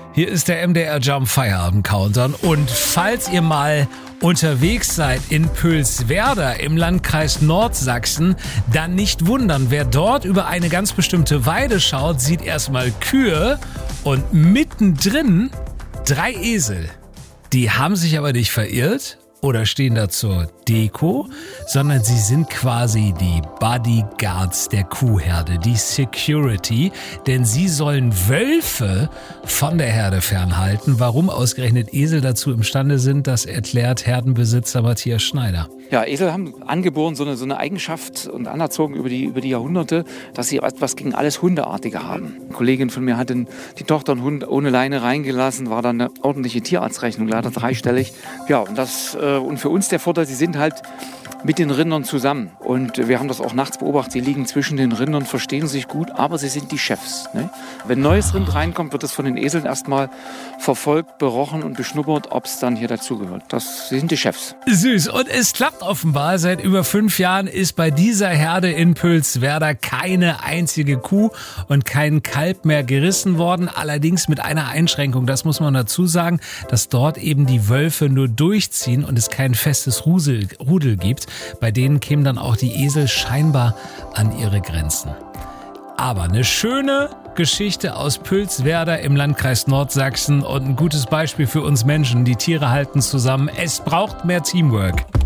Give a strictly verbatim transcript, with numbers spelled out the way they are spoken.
Hier ist der M D R Jump Feierabend Countdown und falls ihr mal unterwegs seid in Pülswerder im Landkreis Nordsachsen, dann nicht wundern. Wer dort über eine ganz bestimmte Weide schaut, sieht erstmal Kühe und mittendrin drei Esel. Die haben sich aber nicht verirrt oder stehen da zur Deko, sondern sie sind quasi die Bodyguards der Kuhherde, die Security, denn sie sollen Wölfe von der Herde fernhalten. Warum ausgerechnet Esel dazu imstande sind, das erklärt Herdenbesitzer Matthias Schneider. Ja, Esel haben angeboren so eine, so eine Eigenschaft und anerzogen über die, über die Jahrhunderte, dass sie etwas gegen alles Hundeartige haben. Eine Kollegin von mir hat den, die Tochter einen Hund ohne Leine reingelassen, war dann eine ordentliche Tierarztrechnung, leider dreistellig. Ja, und, das, äh, und für uns der Vorteil, sie sind halt mit den Rindern zusammen. Und wir haben das auch nachts beobachtet. Sie liegen zwischen den Rindern, verstehen sich gut, aber sie sind die Chefs. Ne? Wenn neues Rind reinkommt, wird es von den Eseln erstmal verfolgt, berochen und beschnuppert, ob es dann hier dazugehört. Das sind die Chefs. Süß. Und es klappt offenbar. Seit über fünf Jahren ist bei dieser Herde in Pülswerder keine einzige Kuh und kein Kalb mehr gerissen worden. Allerdings mit einer Einschränkung. Das muss man dazu sagen, dass dort eben die Wölfe nur durchziehen und es kein festes Rudel, Rudel gibt. Bei denen kämen dann auch die Esel scheinbar an ihre Grenzen. Aber eine schöne Geschichte aus Pülswerder im Landkreis Nordsachsen und ein gutes Beispiel für uns Menschen. Die Tiere halten zusammen. Es braucht mehr Teamwork.